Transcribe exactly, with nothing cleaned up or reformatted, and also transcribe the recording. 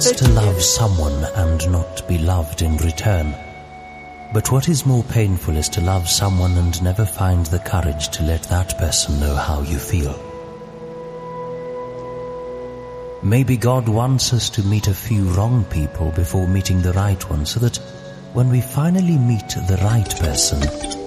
hurts to love someone and not be loved in return. But what is more painful is to love someone and never find the courage to let that person know how you feel. Maybe God wants us to meet a few wrong people before meeting the right one, so that when we finally meet the right person,